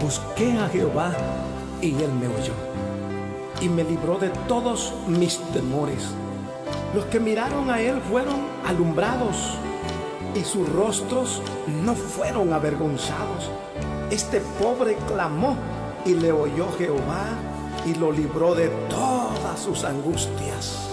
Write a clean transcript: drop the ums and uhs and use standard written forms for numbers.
Busqué a Jehová y Él me oyó y me libró de todos mis temores. Los que miraron a Él fueron alumbrados y sus rostros no fueron avergonzados. Este pobre clamó y le oyó Jehová y lo libró de todas sus angustias.